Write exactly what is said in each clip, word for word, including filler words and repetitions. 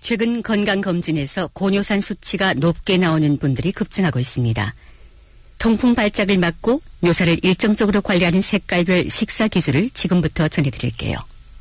최근 건강검진에서 고뇨산 수치가 높게 나오는 분들이 급증하고 있습니다. 통풍 발작을 막고 뇨사를 일정적으로 관리하는 색깔별 식사 기술을 지금부터 전해드릴게요.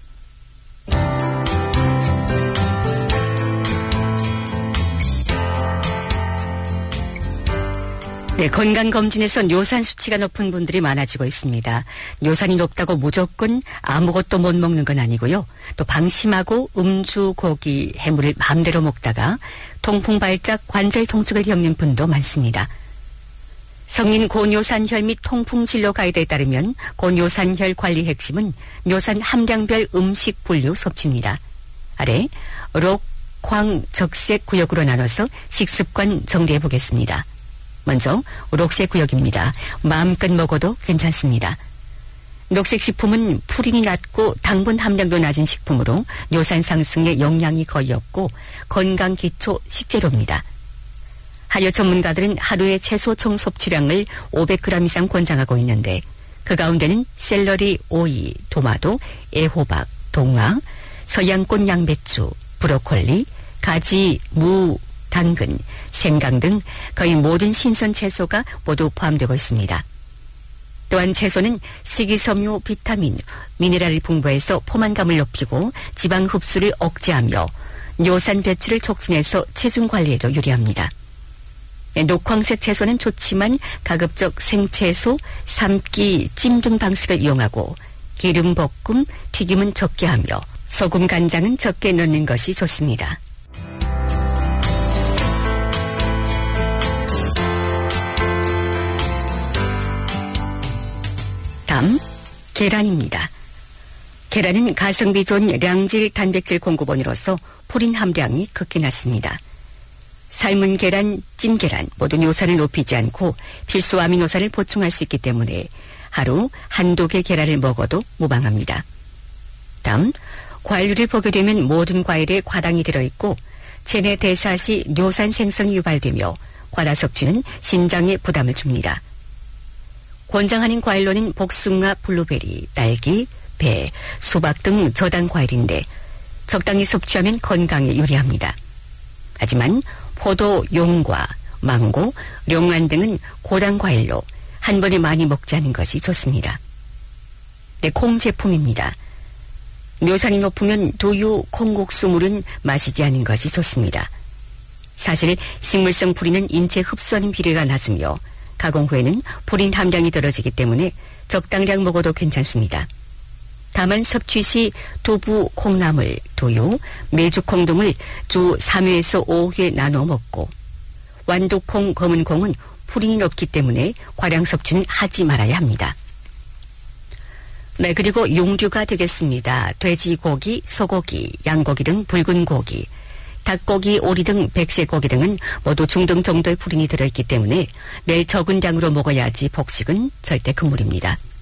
네, 건강검진에서 뇨산 수치가 높은 분들이 많아지고 있습니다. 뇨산이 높다고 무조건 아무것도 못 먹는 건 아니고요. 또 방심하고 음주, 고기, 해물을 마음대로 먹다가 통풍 발작, 관절 통증을 겪는 분도 많습니다. 성인 고뇨산혈 및 통풍 진료 가이드에 따르면 고뇨산혈 관리 핵심은 뇨산 함량별 음식 분류 섭취입니다. 아래 록, 광, 적색 구역으로 나눠서 식습관 정리해 보겠습니다. 먼저 녹색 구역입니다. 마음껏 먹어도 괜찮습니다. 녹색 식품은 푸린이 낮고 당분 함량도 낮은 식품으로 뇨산 상승에 영향이 거의 없고 건강 기초 식재료입니다. 한여 전문가들은 하루에 채소 총 섭취량을 오백 그램 이상 권장하고 있는데 그 가운데는 샐러리, 오이, 토마토, 애호박, 동화, 서양꽃 양배추, 브로콜리, 가지, 무, 당근, 생강 등 거의 모든 신선 채소가 모두 포함되고 있습니다. 또한 채소는 식이섬유, 비타민, 미네랄이 풍부해서 포만감을 높이고 지방 흡수를 억제하며 뇨산 배출을 촉진해서 체중 관리에도 유리합니다. 녹황색 채소는 좋지만 가급적 생채소, 삶기, 찜 등 방식을 이용하고 기름 볶음, 튀김은 적게 하며 소금, 간장은 적게 넣는 것이 좋습니다. 다음, 계란입니다. 계란은 가성비 좋은 량질 단백질 공급원으로서 프린 함량이 극히 낮습니다. 삶은 계란, 찜 계란 모두 뇨산을 높이지 않고 필수 아미노산을 보충할 수 있기 때문에 하루 한두 개 계란을 먹어도 무방합니다. 다음, 과일류를 보게 되면 모든 과일에 과당이 들어있고 체내 대사 시 뇨산 생성이 유발되며 과다 섭취는 신장에 부담을 줍니다. 권장하는 과일로는 복숭아, 블루베리, 딸기, 배, 수박 등 저당 과일인데 적당히 섭취하면 건강에 유리합니다. 하지만 포도, 용과, 망고, 룡안 등은 고당 과일로 한 번에 많이 먹지 않은 것이 좋습니다. 네, 콩 제품입니다. 뇨산이 높으면 두유, 콩국수물은 마시지 않는 것이 좋습니다. 사실 식물성 프린은 인체 흡수하는 비례가 낮으며 가공 후에는 프린 함량이 떨어지기 때문에 적당량 먹어도 괜찮습니다. 다만 섭취 시 두부, 콩나물, 두유, 메주콩 등을 주 삼 회에서 오 회 나눠 먹고 완두콩, 검은콩은 프린이 높기 때문에 과량 섭취는 하지 말아야 합니다. 네, 그리고 용류가 되겠습니다. 돼지고기, 소고기, 양고기 등 붉은 고기, 닭고기, 오리 등 백색 고기 등은 모두 중등 정도의 프린이 들어있기 때문에 매일 적은 양으로 먹어야지 복식은 절대 금물입니다.